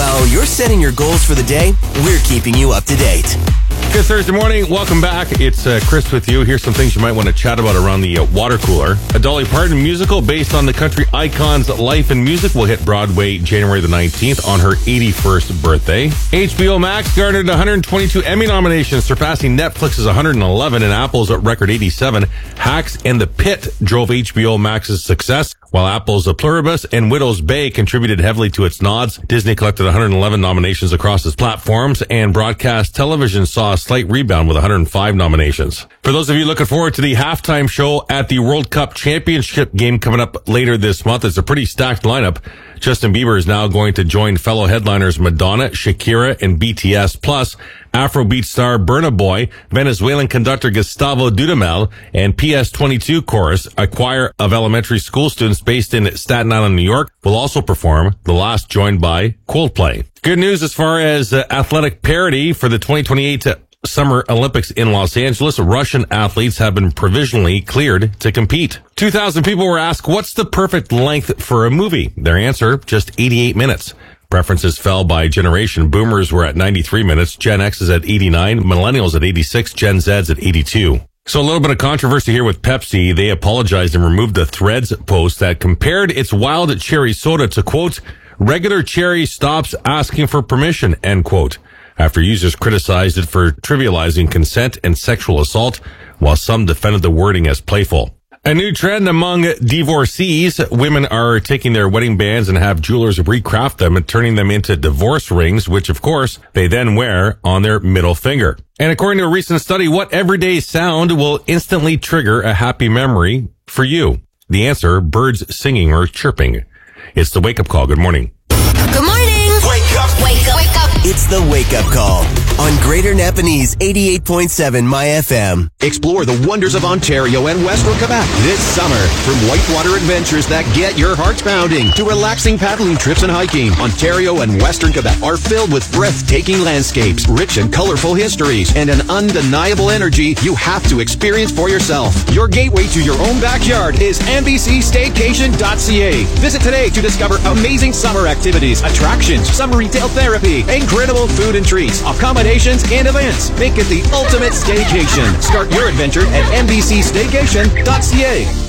While you're setting your goals for the day, we're keeping you up to date. Good Thursday morning. Welcome back. It's Chris with you. Here's some things you might want to chat about around the water cooler. A Dolly Parton musical based on the country icon's life and music will hit Broadway January the 19th on her 81st birthday. HBO Max garnered 122 Emmy nominations, surpassing Netflix's 111 and Apple's record 87. Hacks and The Pit drove HBO Max's success, while Apple's Pluribus and Widow's Bay contributed heavily to its nods. Disney collected 111 nominations across its platforms, and broadcast television saw a slight rebound with 105 nominations. For those of you looking forward to the halftime show at the World Cup Championship game coming up later this month, it's a pretty stacked lineup. Justin Bieber is now going to join fellow headliners Madonna, Shakira, and BTS, plus Afrobeat star Burna Boy, Venezuelan conductor Gustavo Dudamel, and PS22 Chorus, a choir of elementary school students based in Staten Island, New York, will also perform, the last joined by Coldplay. Good news as far as athletic parity for the 2028 Summer Olympics in Los Angeles. Russian athletes have been provisionally cleared to compete. 2,000 people were asked, what's the perfect length for a movie? Their answer, just 88 minutes. Preferences fell by generation. Boomers were at 93 minutes, Gen X is at 89, Millennials at 86, Gen Z's at 82. So a little bit of controversy here with Pepsi. They apologized and removed a Threads post that compared its wild cherry soda to, quote, regular cherry stops asking for permission, end quote, after users criticized it for trivializing consent and sexual assault, while some defended the wording as playful. A new trend among divorcees. Women are taking their wedding bands and have jewelers recraft them and turning them into divorce rings, which, of course, they then wear on their middle finger. And according to a recent study, what everyday sound will instantly trigger a happy memory for you? The answer, birds singing or chirping. It's the wake-up call. Good morning. Good morning. Wake up. Wake up. Wake up. It's the wake-up call on Greater Nepanese 88.7 My FM. Explore the wonders of Ontario and Western Quebec this summer. From whitewater adventures that get your hearts pounding to relaxing paddling trips and hiking, Ontario and Western Quebec are filled with breathtaking landscapes, rich and colorful histories, and an undeniable energy you have to experience for yourself. Your gateway to your own backyard is NBCStaycation.ca. Visit today to discover amazing summer activities, attractions, summer retail therapy, incredible food and treats, accommodations, and events. Make it the ultimate staycation. Start your adventure at NBCStaycation.ca.